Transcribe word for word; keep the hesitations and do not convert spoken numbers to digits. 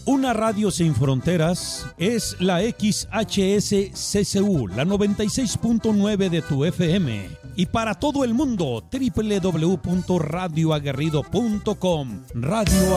una radio sin fronteras es la X H S C C U, la noventa y seis punto nueve de tu F M. Y para todo el mundo, doble u doble u doble u punto radio aguerrido punto com. Radio